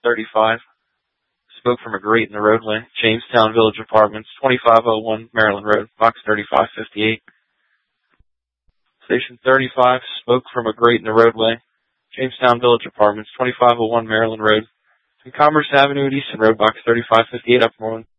35. Smoke from a grate in the roadway. Jamestown Village Apartments, 2501 Maryland Road, box 3558. Station 35. Smoke from a grate in the roadway. Jamestown Village Apartments, 2501 Maryland Road, and Commerce Avenue and Easton Road, box 3558, Uppermoreland.